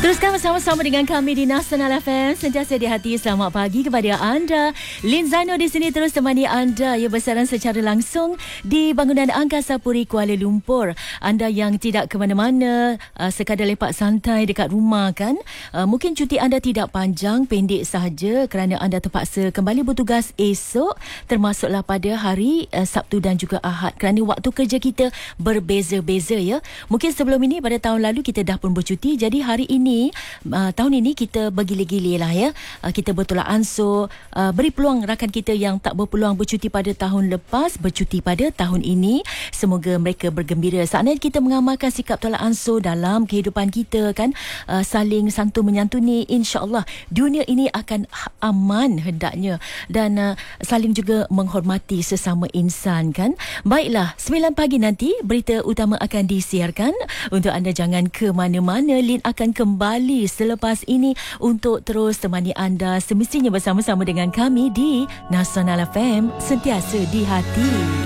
Teruskan bersama-sama dengan kami di Nasional FM. Sentiasa di hati. Selamat pagi kepada anda. Lin Zaino di sini terus temani anda. Ya, bersiaran secara langsung di bangunan Angkasa Puri Kuala Lumpur. Anda yang tidak ke mana-mana, sekadar lepak santai dekat rumah kan. Mungkin cuti anda tidak panjang, pendek sahaja kerana anda terpaksa kembali bertugas esok, termasuklah pada hari Sabtu dan juga Ahad. Kerana waktu kerja kita berbeza-beza ya. Mungkin sebelum ini pada tahun lalu kita dah pun bercuti. Jadi hari ini tahun ini kita bergili-gili lah ya. Kita bertolak ansur, beri peluang rakan kita yang tak berpeluang bercuti pada tahun lepas bercuti pada tahun ini. Semoga mereka bergembira. Saatnya kita mengamalkan sikap tolak ansur dalam kehidupan kita kan, saling santun menyantuni. InsyaAllah dunia ini akan aman hendaknya, dan saling juga menghormati sesama insan kan. Baiklah, 9 pagi nanti berita utama akan disiarkan. Untuk anda jangan ke mana-mana. Lin akan kembali selepas ini untuk terus temani anda semestinya bersama-sama dengan kami di Nasional FM, sentiasa di hati.